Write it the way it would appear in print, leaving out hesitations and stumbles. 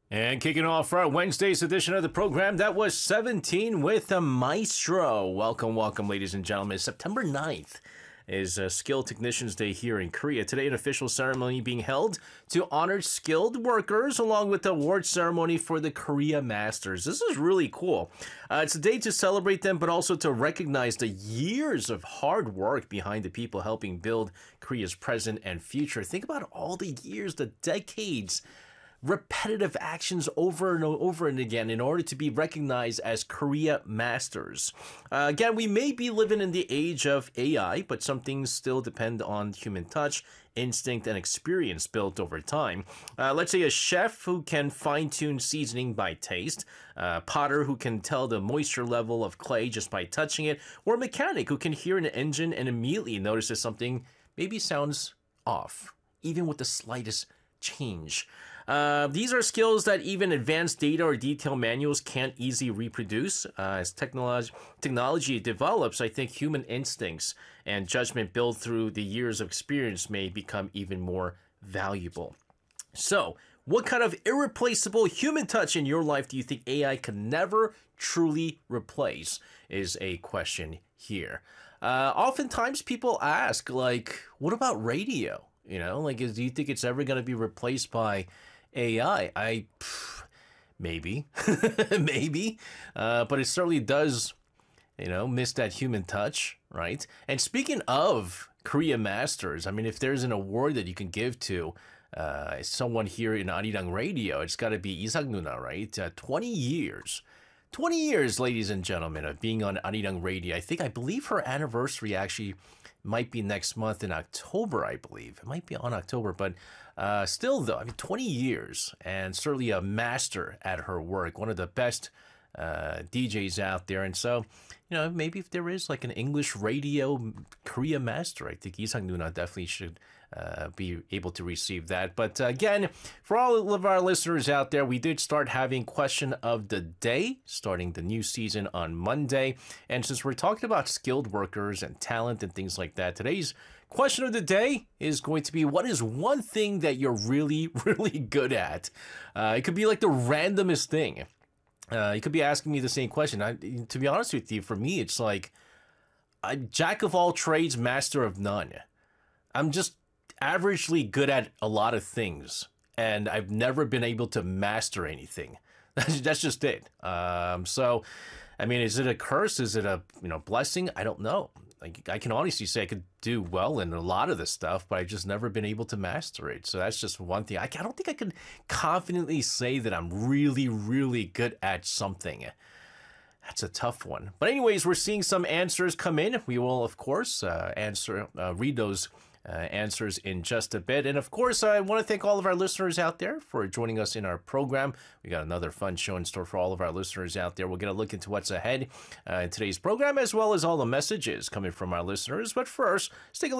And kicking off our Wednesday's edition of the program, that was 17 with a Maestro. Welcome, ladies and gentlemen. September 9th is Skilled Technicians Day here in Korea. Today, an official ceremony being held to honor skilled workers, along with the award ceremony for the Korea Masters. This is really cool. It's a day to celebrate them, but also to recognize the years of hard work behind the people helping build Korea's present and future. Think about all the years, the decades, repetitive actions over and over and again in order to be recognized as Korea Masters. Again, we may be living in the age of AI, but some things still depend on human touch, instinct, and experience built over time. Let's say a chef who can fine-tune seasoning by taste, a potter who can tell the moisture level of clay just by touching it, or a mechanic who can hear an engine and immediately notices something maybe sounds off, even with the slightest change. These are skills that even advanced data or detail manuals can't easily reproduce. As technology develops, I think human instincts and judgment built through the years of experience may become even more valuable. So, what kind of irreplaceable human touch in your life do you think AI can never truly replace? Is a question here. Oftentimes people ask, like, what about radio? You know, like, do you think it's ever going to be replaced by AI? Maybe, maybe, but it certainly does, miss that human touch, right? And speaking of Korea Masters, I mean, if there's an award that you can give to someone here in Arirang Radio, it's got to be Isak Nuna, right? 20 years, ladies and gentlemen, of being on Arirang Radio. I believe her anniversary actually might be next month in October, I believe. It might be on October, but still, though, 20 years, and certainly a master at her work, one of the best DJs out there. And so, maybe if there is like an English radio Korea master, I think Isak Nuna definitely should be able to receive that. But again, for all of our listeners out there, we did start having question of the day, starting the new season on Monday. And since we're talking about skilled workers and talent and things like that, today's question of the day is going to be, what is one thing that you're really, really good at? It could be like the randomest thing. You could be asking me the same question. To be honest with you, for me, it's like a jack of all trades, master of none. I'm just averagely good at a lot of things, and I've never been able to master anything. That's just it. So, I mean, is it a curse? Is it a blessing? I don't know. I can honestly say I could do well in a lot of this stuff, but I've just never been able to master it. So that's just one thing. I don't think I can confidently say that I'm really, really good at something. That's a tough one. But anyways, we're seeing some answers come in. We will, of course, read those answers in just a bit. And of course, I want to thank all of our listeners out there for joining us in our program. We got another fun show in store for all of our listeners out there. We'll get a look into what's ahead in today's program, as well as all the messages coming from our listeners. But first, let's take a